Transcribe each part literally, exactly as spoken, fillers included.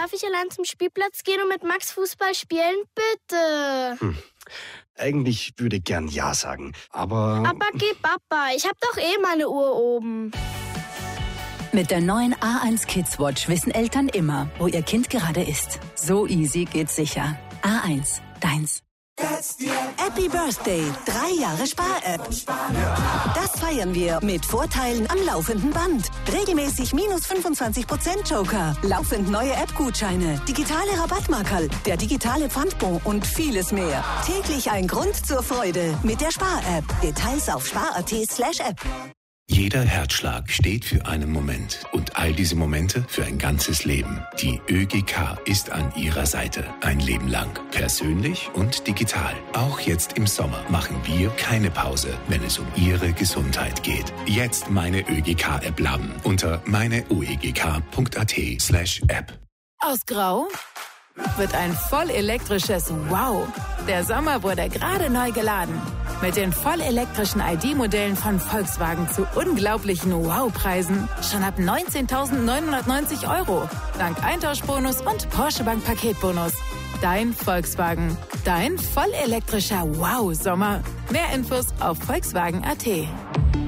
darf ich allein zum Spielplatz gehen und mit Max Fußball spielen? Bitte. Hm. Eigentlich würde ich gern Ja sagen, aber... Aber geh Papa, ich hab doch eh meine Uhr oben. Mit der neuen A eins Kids Watch wissen Eltern immer, wo ihr Kind gerade ist. So easy geht's sicher. A eins, deins. Happy Birthday, drei Jahre Spar-App. Das feiern wir mit Vorteilen am laufenden Band. Regelmäßig minus fünfundzwanzig Prozent Joker, laufend neue App-Gutscheine, digitale Rabattmarkerl, der digitale Pfandbon und vieles mehr. Täglich ein Grund zur Freude mit der Spar-App. Details auf spar.at slash app. Jeder Herzschlag steht für einen Moment und all diese Momente für ein ganzes Leben. Die ÖGK ist an Ihrer Seite ein Leben lang. Persönlich und digital. Auch jetzt im Sommer machen wir keine Pause, wenn es um Ihre Gesundheit geht. Jetzt meine ÖGK-App laden unter meineuegk.at slash app. Aus Grau wird ein vollelektrisches Wow. Der Sommer wurde gerade neu geladen. Mit den vollelektrischen I D-Modellen von Volkswagen zu unglaublichen Wow-Preisen. Schon ab neunzehntausendneunhundertneunzig Euro. Dank Eintauschbonus und Porsche Bank Paketbonus. Dein Volkswagen. Dein vollelektrischer Wow-Sommer. Mehr Infos auf Volkswagen Punkt a t.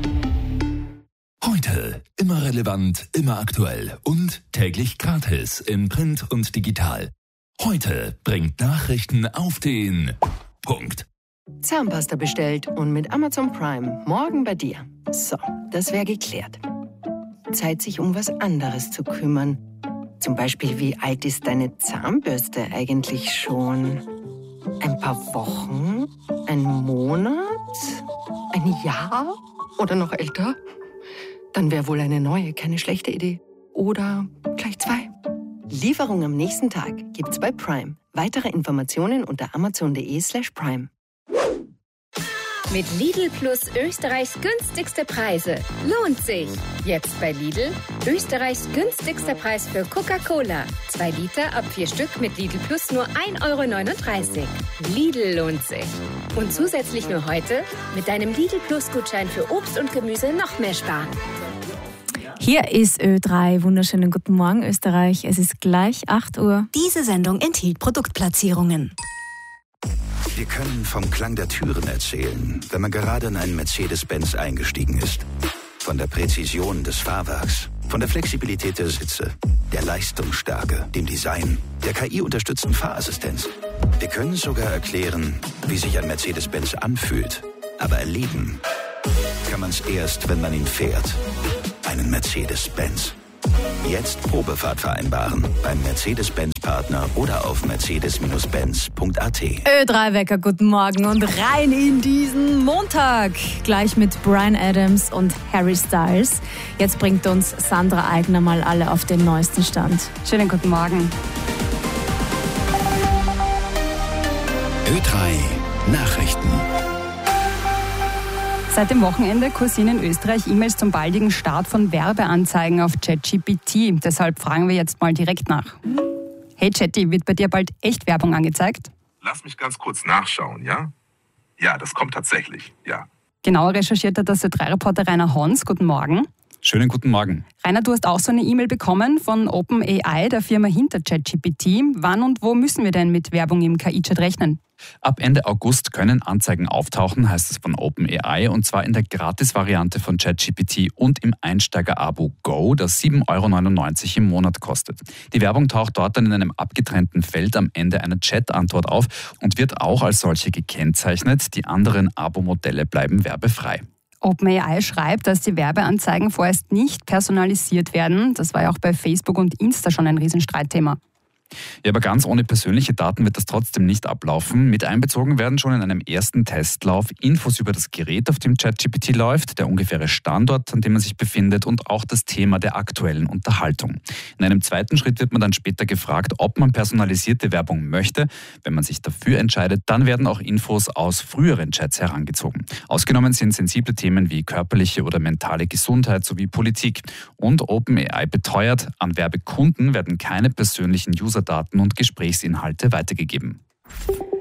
Heute immer relevant, immer aktuell und täglich gratis in Print und digital. Heute bringt Nachrichten auf den Punkt. Zahnpasta bestellt und mit Amazon Prime morgen bei dir. So, das wäre geklärt. Zeit, sich um was anderes zu kümmern. Zum Beispiel, wie alt ist deine Zahnbürste eigentlich schon? Ein paar Wochen? Ein Monat? Ein Jahr? Oder noch älter? Dann wäre wohl eine neue keine schlechte Idee. Oder gleich zwei. Lieferung am nächsten Tag gibt's bei Prime. Weitere Informationen unter amazon.de slash prime. Mit Lidl Plus Österreichs günstigste Preise. Lohnt sich. Jetzt bei Lidl Österreichs günstigster Preis für Coca-Cola. Zwei Liter ab vier Stück mit Lidl Plus nur ein Euro neununddreißig. Lidl lohnt sich. Und zusätzlich nur heute mit deinem Lidl Plus Gutschein für Obst und Gemüse noch mehr sparen. Hier ist Ö drei. Wunderschönen guten Morgen, Österreich. Es ist gleich acht Uhr. Diese Sendung enthielt Produktplatzierungen. Wir können vom Klang der Türen erzählen, wenn man gerade in einen Mercedes-Benz eingestiegen ist. Von der Präzision des Fahrwerks, von der Flexibilität der Sitze, der Leistungsstärke, dem Design, der K I-unterstützten Fahrassistenz. Wir können sogar erklären, wie sich ein Mercedes-Benz anfühlt. Aber erleben kann man es erst, wenn man ihn fährt. Einen Mercedes-Benz. Jetzt Probefahrt vereinbaren beim Mercedes-Benz-Partner oder auf mercedes Benz punkt a t. Ö drei Wecker, guten Morgen und rein in diesen Montag. Gleich mit Bryan Adams und Harry Styles. Jetzt bringt uns Sandra Eigner mal alle auf den neuesten Stand. Schönen guten Morgen. Ö drei Nachrichten. Seit dem Wochenende kursieren in Österreich E-Mails zum baldigen Start von Werbeanzeigen auf ChatGPT. Deshalb fragen wir jetzt mal direkt nach. Hey Chatty, wird bei dir bald echt Werbung angezeigt? Lass mich ganz kurz nachschauen, ja? Ja, das kommt tatsächlich, ja. Genauer recherchiert hat das Ö drei Reporter Rainer Hons. Guten Morgen. Schönen guten Morgen. Rainer, du hast auch so eine E-Mail bekommen von OpenAI, der Firma hinter ChatGPT. Wann und wo müssen wir denn mit Werbung im K I-Chat rechnen? Ab Ende August können Anzeigen auftauchen, heißt es von OpenAI, und zwar in der Gratis-Variante von ChatGPT und im Einsteiger-Abo Go, das sieben Euro neunundneunzig im Monat kostet. Die Werbung taucht dort dann in einem abgetrennten Feld am Ende einer Chat-Antwort auf und wird auch als solche gekennzeichnet. Die anderen Abo-Modelle bleiben werbefrei. OpenAI schreibt, dass die Werbeanzeigen vorerst nicht personalisiert werden. Das war ja auch bei Facebook und Insta schon ein Riesenstreitthema. Ja, aber ganz ohne persönliche Daten wird das trotzdem nicht ablaufen. Mit einbezogen werden schon in einem ersten Testlauf Infos über das Gerät, auf dem ChatGPT läuft, der ungefähre Standort, an dem man sich befindet und auch das Thema der aktuellen Unterhaltung. In einem zweiten Schritt wird man dann später gefragt, ob man personalisierte Werbung möchte. Wenn man sich dafür entscheidet, dann werden auch Infos aus früheren Chats herangezogen. Ausgenommen sind sensible Themen wie körperliche oder mentale Gesundheit sowie Politik. Und OpenAI beteuert, an Werbekunden werden keine persönlichen User Daten und Gesprächsinhalte weitergegeben.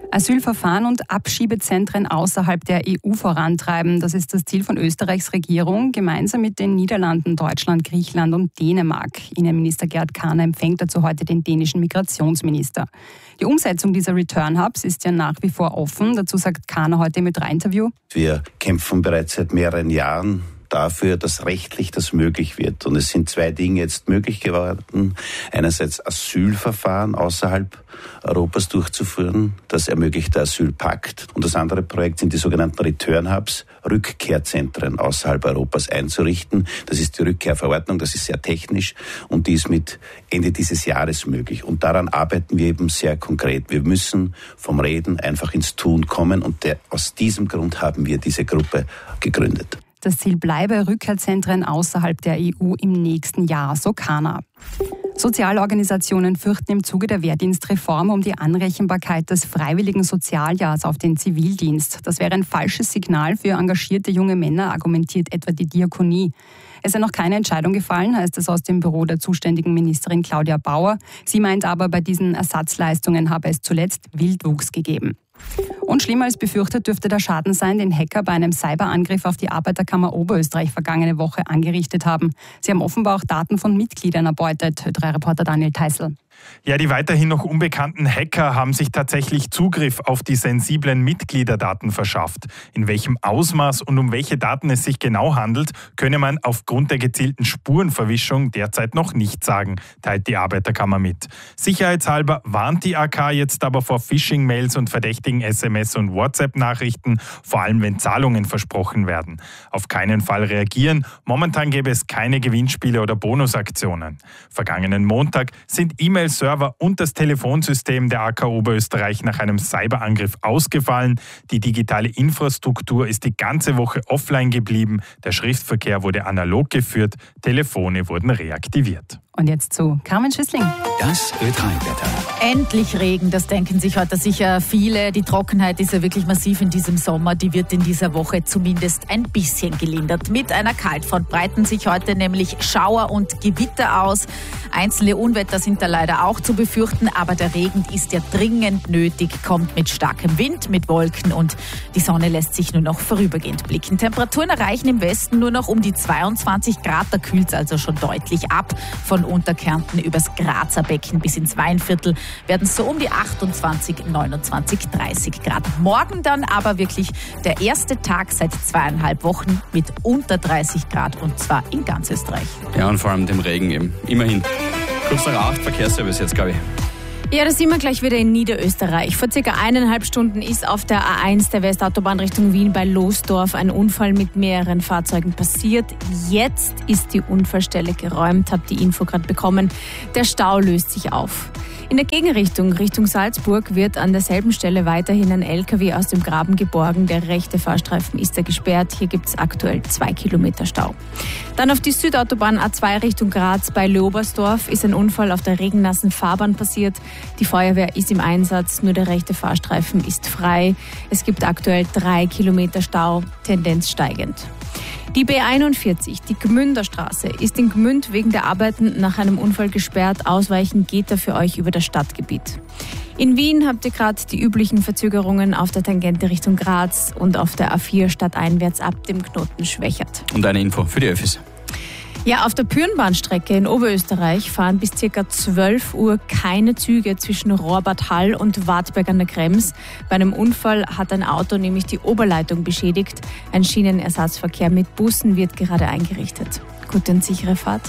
Asylverfahren und Abschiebezentren außerhalb der E U vorantreiben. Das ist das Ziel von Österreichs Regierung, gemeinsam mit den Niederlanden, Deutschland, Griechenland und Dänemark. Innenminister Gerd Kahner empfängt dazu heute den dänischen Migrationsminister. Die Umsetzung dieser Return Hubs ist ja nach wie vor offen. Dazu sagt Kahner heute im Ö drei Interview: Wir kämpfen bereits seit mehreren Jahren dafür, dass rechtlich das möglich wird. Und es sind zwei Dinge jetzt möglich geworden. Einerseits Asylverfahren außerhalb Europas durchzuführen. Das ermöglicht der Asylpakt. Und das andere Projekt sind die sogenannten Return Hubs, Rückkehrzentren außerhalb Europas einzurichten. Das ist die Rückkehrverordnung, das ist sehr technisch und die ist mit Ende dieses Jahres möglich. Und daran arbeiten wir eben sehr konkret. Wir müssen vom Reden einfach ins Tun kommen und der, aus diesem Grund haben wir diese Gruppe gegründet. Das Ziel bleibe Rückkehrzentren außerhalb der E U im nächsten Jahr, so Kahner. Sozialorganisationen fürchten im Zuge der Wehrdienstreform um die Anrechenbarkeit des freiwilligen Sozialjahrs auf den Zivildienst. Das wäre ein falsches Signal für engagierte junge Männer, argumentiert etwa die Diakonie. Es sei noch keine Entscheidung gefallen, heißt es aus dem Büro der zuständigen Ministerin Claudia Bauer. Sie meint aber, bei diesen Ersatzleistungen habe es zuletzt Wildwuchs gegeben. Und schlimmer als befürchtet dürfte der Schaden sein, den Hacker bei einem Cyberangriff auf die Arbeiterkammer Oberösterreich vergangene Woche angerichtet haben. Sie haben offenbar auch Daten von Mitgliedern erbeutet. Ö drei Reporter Daniel Teisel. Ja, die weiterhin noch unbekannten Hacker haben sich tatsächlich Zugriff auf die sensiblen Mitgliederdaten verschafft. In welchem Ausmaß und um welche Daten es sich genau handelt, könne man aufgrund der gezielten Spurenverwischung derzeit noch nicht sagen, teilt die Arbeiterkammer mit. Sicherheitshalber warnt die A K jetzt aber vor Phishing-Mails und verdächtigen S M S- und WhatsApp-Nachrichten, vor allem wenn Zahlungen versprochen werden. Auf keinen Fall reagieren. Momentan gäbe es keine Gewinnspiele oder Bonusaktionen. Vergangenen Montag sind E-Mails Server und das Telefonsystem der A K Oberösterreich nach einem Cyberangriff ausgefallen. Die digitale Infrastruktur ist die ganze Woche offline geblieben. Der Schriftverkehr wurde analog geführt. Telefone wurden reaktiviert. Und jetzt zu Carmen Schüssling. Das Ö drei Wetter. Endlich Regen, das denken sich heute sicher viele. Die Trockenheit ist ja wirklich massiv in diesem Sommer. Die wird in dieser Woche zumindest ein bisschen gelindert. Mit einer Kaltfront breiten sich heute nämlich Schauer und Gewitter aus. Einzelne Unwetter sind da leider auch zu befürchten, aber der Regen ist ja dringend nötig, kommt mit starkem Wind, mit Wolken und die Sonne lässt sich nur noch vorübergehend blicken. Temperaturen erreichen im Westen nur noch um die zweiundzwanzig Grad, da kühlt es also schon deutlich ab. Von Unterkärnten übers Grazer Becken bis ins Weinviertel werden es so um die achtundzwanzig, neunundzwanzig, dreißig Grad. Morgen dann aber wirklich der erste Tag seit zweieinhalb Wochen mit unter dreißig Grad und zwar in ganz Österreich. Ja, und vor allem dem Regen eben. Immerhin. Kurz nach acht, Verkehrsservice jetzt, glaube ich. Ja, da sind wir gleich wieder in Niederösterreich. Vor circa eineinhalb Stunden ist auf der A eins der Westautobahn Richtung Wien bei Losdorf ein Unfall mit mehreren Fahrzeugen passiert. Jetzt ist die Unfallstelle geräumt, habt die Info gerade bekommen. Der Stau löst sich auf. In der Gegenrichtung, Richtung Salzburg, wird an derselben Stelle weiterhin ein L K W aus dem Graben geborgen. Der rechte Fahrstreifen ist da gesperrt. Hier gibt es aktuell zwei Kilometer Stau. Dann auf die Südautobahn A zwei Richtung Graz bei Leobersdorf ist ein Unfall auf der regennassen Fahrbahn passiert. Die Feuerwehr ist im Einsatz, nur der rechte Fahrstreifen ist frei. Es gibt aktuell drei Kilometer Stau, Tendenz steigend. Die B einundvierzig, die Gmünder Straße, ist in Gmünd wegen der Arbeiten nach einem Unfall gesperrt. Ausweichen geht da für euch über das Stadtgebiet. In Wien habt ihr gerade die üblichen Verzögerungen auf der Tangente Richtung Graz und auf der A vier stadteinwärts ab dem Knoten Schwächert. Und eine Info für die Öffis. Ja, auf der Pürenbahnstrecke in Oberösterreich fahren bis ca. zwölf Uhr keine Züge zwischen Rohrbad Hall und Wartberg an der Krems. Bei einem Unfall hat ein Auto nämlich die Oberleitung beschädigt. Ein Schienenersatzverkehr mit Bussen wird gerade eingerichtet. Gute und sichere Fahrt.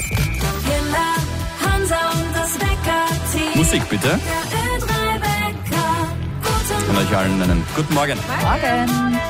Musik bitte. Und euch allen einen guten Morgen. Morgen.